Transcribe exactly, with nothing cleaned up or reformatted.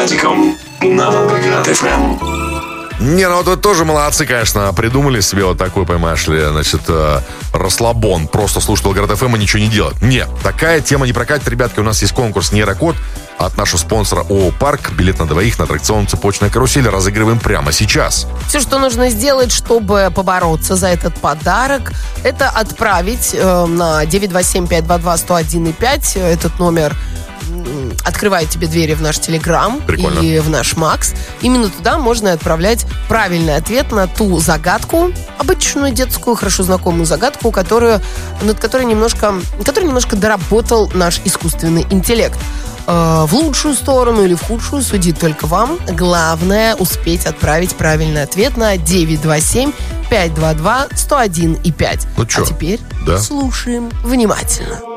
Владиком на Волгоград эф эм. Не, ну вот вы тоже молодцы, конечно, придумали себе вот такой, понимаешь ли, значит, э, расслабон. Просто слушать Волгоград эф эм и ничего не делать. Нет, такая тема не прокатит, ребятки. У нас есть конкурс «Нейрокод» от нашего спонсора ООО «Парк». Билет на двоих на аттракцион «Цепочная карусель» разыгрываем прямо сейчас. Все, что нужно сделать, чтобы побороться за этот подарок, это отправить э, на девять два семь пять два два сто один и пять. Этот номер открывает тебе двери в наш Телеграм и в наш Макс. Именно туда можно отправлять правильный ответ на ту загадку, обычную детскую, хорошо знакомую загадку, которую, над которой немножко, которую немножко доработал наш искусственный интеллект. Э, в лучшую сторону или в худшую судить только вам. Главное успеть отправить правильный ответ на девять два семь пять два два сто один и пять. Ну чё? А теперь да. слушаем внимательно.